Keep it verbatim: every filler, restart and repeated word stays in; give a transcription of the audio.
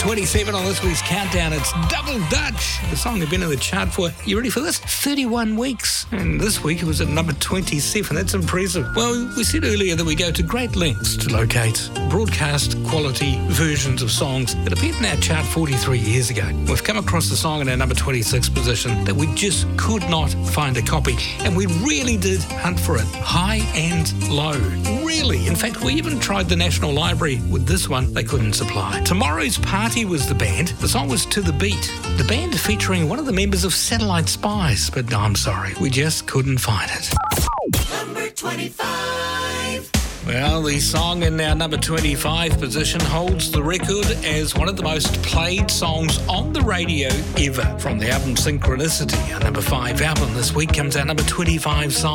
twenty-seven on this week's countdown. It's Double Dutch. The song had been in the chart for, you ready for this? thirty-one weeks. And this week it was at number twenty-seven. That's impressive. Well, we said earlier that we go to great lengths to locate broadcast quality versions of songs that appeared in our chart forty-three years ago. We've come across a song in our number twenty-six position that we just could not find a copy. And we really did hunt for it, high and low. Really. In fact, we even tried the National Library with this one. They couldn't supply. Tomorrow's Party was the band. The song was To The Beat. The band featuring one of the members of Satellite Spies. But no, I'm sorry, we just couldn't find it. Number twenty-five. Well, the song in our number twenty-five position holds the record as one of the most played songs on the radio ever. From the album Synchronicity, our number five album, this week comes our number twenty-five song.